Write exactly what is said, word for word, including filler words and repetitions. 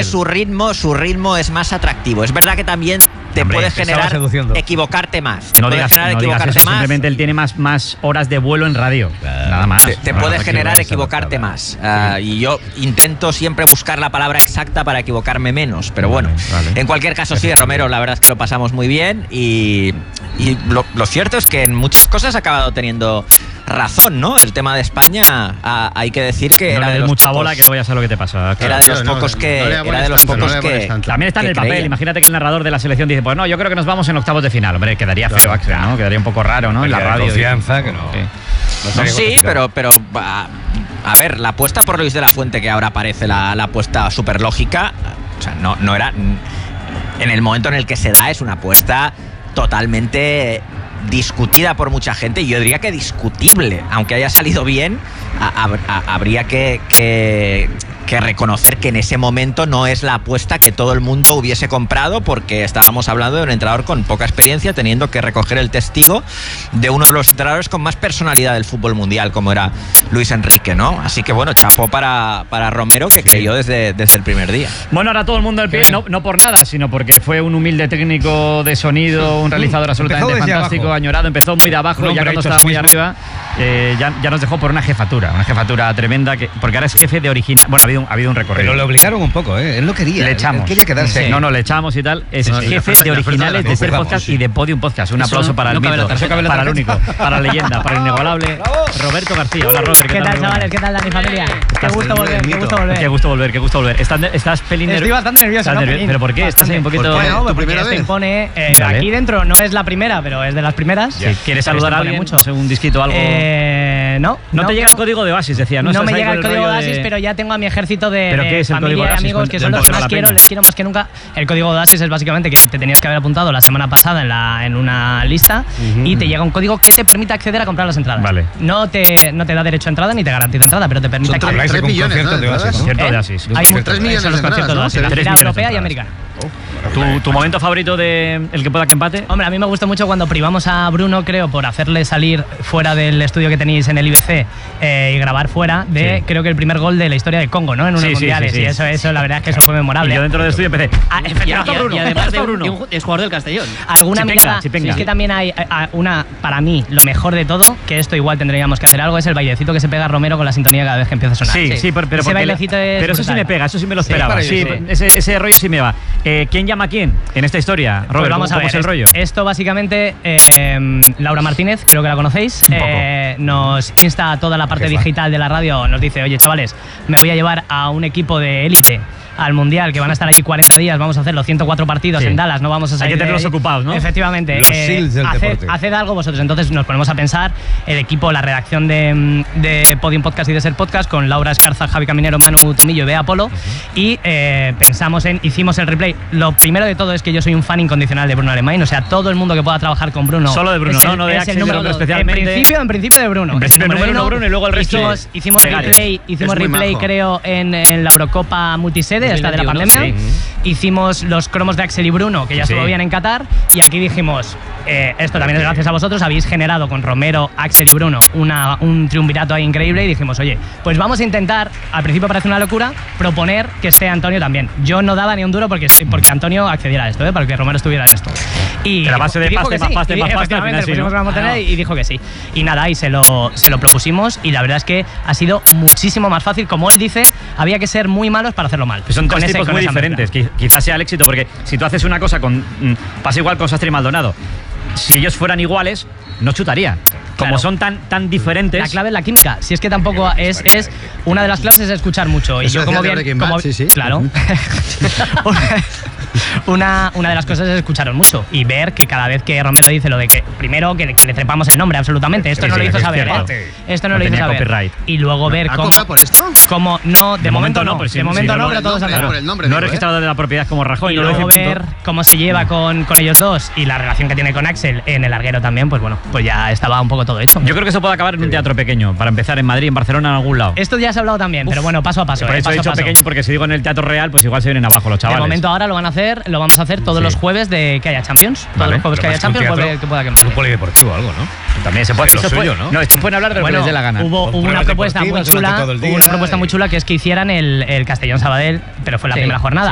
que su ritmo, su ritmo es más atractivo. Es verdad que también te Hombre, puede te generar estaba seduciendo. equivocarte más. Te No puede digas, generar no digas equivocarte eso, más. simplemente él tiene más, más horas de vuelo en radio. Claro. Nada más. Te, te Bueno, puede aquí generar lo ves, equivocarte claro. más. Uh, y yo intento siempre buscar la palabra exacta para equivocarme menos. Pero bueno, vale, vale. En cualquier caso, sí, Romero, la verdad es que lo pasamos muy bien. Y, y lo, lo cierto es que en muchas cosas ha acabado teniendo razón, ¿no? El tema de España, a, hay que decir que No era le de des los mucha pocos, bola, que luego ya sé lo que te pasa. era de los no, pocos no, que no le era de abones los tanto, pocos no le abones que tanto. También está en que el papel. creía. Imagínate que el narrador de la selección dice, pues no, yo creo que nos vamos en octavos de final. Hombre, quedaría feo, Claro, Axel, ¿no? Quedaría un poco raro, ¿no? En la Pelea de radio. confianza, que no. Sí. No No, sabía sí, cómo pero, pero a, a ver, la apuesta por Luis de la Fuente, que ahora parece la, la apuesta súper lógica, o sea, no, no era. En el momento en el que se da, es una apuesta totalmente discutida por mucha gente, y yo diría que discutible, aunque haya salido bien, a, a, a, habría que, que, que reconocer que en ese momento no es la apuesta que todo el mundo hubiese comprado, porque estábamos hablando de un entrenador con poca experiencia, teniendo que recoger el testigo de uno de los entrenadores con más personalidad del fútbol mundial, como era Luis Enrique, ¿no? Así que bueno, chapó para, para Romero, que creyó desde, desde el primer día. Bueno, ahora todo el mundo al pie, no, no por nada, sino porque fue un humilde técnico de sonido, un realizador absolutamente Empezó desde fantástico, abajo. añorado, empezó muy de abajo, Un y hombre ahora cuando hecho a estaba sí muy mismo. arriba, eh, ya, ya nos dejó por una jefatura, una jefatura tremenda, que, porque ahora es jefe de original. Bueno, ha habido, un- ha habido un recorrido. Pero le obligaron un poco, ¿eh? Él no quería. Le echamos. Él quería quedarse. Sí. No, no, le echamos y tal. Es Sí, sí, jefe la fuerza- de la fuerza originales de la de Ser vamos, Podcast sí. y de Podium Podcast. Un Eso aplauso no- para el no cabe mito, la tarjeta. ¿Eso cabe la para el tarjeta? único, para la leyenda, para el inigualable Roberto García. Hola, Robert. ¿Qué tal, Muy chavales? buenas. ¿Qué tal, Dani, familia? Qué Estás gusto el volver, qué mito. gusto volver. Qué gusto volver, qué gusto volver. ¿Estás, estás pelín Estoy nervioso? bastante nervioso, ¿Estás ¿no? nervioso? Pelín. ¿Pero por qué? ¿Estás ahí un Bastante. poquito...? ¿Por qué? No, ¿Tu porque primera esto vez? impone, eh, Dale. aquí dentro no es la primera, pero es de las primeras. Sí. ¿Quieres Pero saludar esto a impone alguien? mucho. Un disquito o algo. Eh, no. no, te llega el código de Oasis, decía, ¿no? No Estás me ahí llega con el código de rollo Oasis, pero ya tengo a mi ejército de, ¿Pero de qué es el código familia de y Oasis? amigos que Cuéntale son los que un poco a más la quiero, peña. les quiero más que nunca. El código de Oasis es básicamente que te tenías que haber apuntado la semana pasada en, la, en una lista y te llega un código que te permite acceder a comprar las entradas. Vale. No te, no te da derecho a entrada ni te garantiza entrada, pero te permite Son acceder. Habláis de Tres millones, conciertos ¿no? de Oasis, ¿no? Concierto ¿Eh? de Oasis. Hay Son tres millones son los de entradas, conciertos de ¿no? Oasis, Tres la gira millones de europea y entradas. americana. ¿Tu, tu momento favorito de el que pueda que empate? Hombre, a mí me gusta mucho cuando privamos a Bruno, creo, por hacerle salir fuera del estudio que tenéis en el I B C eh, y grabar fuera de, Sí. creo que el primer gol de la historia de Congo, ¿no? En unos Sí, sí, mundiales. sí, sí. Y eso, eso, la verdad es que eso fue Y memorable. yo dentro del estudio empecé. Ah, Y, efectivamente, y- Bruno, y además de, Bruno. un- de un- es jugador del Castellón. Alguna Chipenga, mirada. chipenga. Sí, es que también hay a- a- una, para mí, lo mejor de todo, que esto igual tendríamos que hacer algo, es el bailecito que se pega Romero con la sintonía cada vez que empieza a sonar. Sí, sí, pero, pero Ese porque bailecito la- es pero eso sí brutal. me pega, eso sí me lo Sí, esperaba. para Sí, ello, sí. Ese, ese rollo sí me va. Eh, ¿Quién llama a quién en esta historia? Robert, Pues vamos ¿cómo, a ver, cómo es el rollo? Esto básicamente, eh, Laura Martínez, creo que la conocéis, Un poco. eh, nos insta a toda la parte Jefa. digital de la radio, nos dice, oye chavales, me voy a llevar a un equipo de élite al Mundial, que van a estar allí cuarenta días, vamos a hacer los ciento cuatro partidos Sí. en Dallas, no vamos a salir Hay que de tenerlos ahí. ocupados, ¿no? Efectivamente. Los SEALs del haced, deporte. haced algo vosotros. Entonces nos ponemos a pensar, el equipo, la redacción de, de Podium Podcast y de Ser Podcast, con Laura Escarza, Javi Caminero, Manu Tomillo y Bea Polo, y eh, pensamos en, hicimos el replay. Lo primero de todo es que yo soy un fan incondicional de Bruno Alemán, o sea, todo el mundo que pueda trabajar con Bruno. Solo de Bruno, es el- ¿no? No de es el Axel, de número Bruno dos. especialmente. En principio, en principio de Bruno. En es el principio, número uno Bruno y luego el resto Hicimos, hicimos plegarios. replay, hicimos Es muy replay majo. creo, en, en la Eurocopa multisede, esta de la dos mil pandemia. veintiuno, Hicimos los cromos de Axel y Bruno, que ya Sí. estuvo bien en Qatar, y aquí dijimos, eh, esto también es gracias a vosotros, habéis generado con Romero, Axel y Bruno una, un triunvirato ahí increíble, y dijimos, oye, pues vamos a intentar, al principio parece una locura, proponer que esté Antonio también. Yo no daba ni un duro porque, porque Antonio accediera a esto, ¿eh? Para que Romero estuviera en esto. Y Que la base de y dijo paste, que más sí, paste, y más paste, al efectivamente, final sí, le pusimos ¿no? una montaña Ah, no. y dijo que sí. Y nada, y se lo, se lo propusimos, y la verdad es que ha sido muchísimo más fácil. Como él dice, había que ser muy malos para hacerlo mal. Pues son Con tres ese- tipos con muy esa mezcla. diferentes. Qui- Quizás sea el éxito, porque si tú haces una cosa con. mm, pasa igual con Sastre y Maldonado. Si ellos fueran iguales, no chutarían. Como Claro. son tan, tan diferentes. La clave es la química. Si es que tampoco es, es una de las claves es escuchar mucho. Y Eso yo como decía de bien, Breaking Bad, como- sí, sí. claro. una, una de las cosas es escucharos mucho y ver que cada vez que Romero dice lo de que primero que, que le trepamos el nombre absolutamente. Esto Sí, no sí, lo hizo es saber. cierto. ¿eh? Esto no, No lo hizo tenía saber. copyright. Y luego ver ¿Ha cómo, cobrado por esto? cómo no, de, momento, no. pues sí, de sí, momento no, no, por pero el todos nombre, hablan. no por el nombre, no digo, he registrado de la propiedad como Rajoy, Y no lo luego dice ver punto. cómo se lleva con, con ellos dos y la relación que tiene con Axel en el larguero también, pues bueno, pues ya estaba un poco todo hecho. Yo creo que eso puede acabar en un teatro pequeño, para empezar en Madrid, en Barcelona, en algún lado. Esto ya se ha hablado también, pero bueno, paso a paso. Por eh, eso he paso a dicho paso. pequeño, porque si digo en el teatro real, pues igual se vienen abajo los De chavales. momento ahora lo van a hacer, lo vamos a hacer todos Sí. los jueves de que haya Champions. Todos Vale. los jueves que Pero haya más que un Champions, teatro, puede que pueda que es un empate. polideportivo o algo, ¿no? También se puede. Sí, lo estos suyo, pueden- ¿no? No, estos pueden hablar de lo Bueno, que les dé la gana. hubo, Con hubo una pruebas propuesta muy deportivas durante chula, todo el hubo una día propuesta y- muy chula que es que hicieran el, el Castellón Sabadell, pero fue la Sí. primera jornada.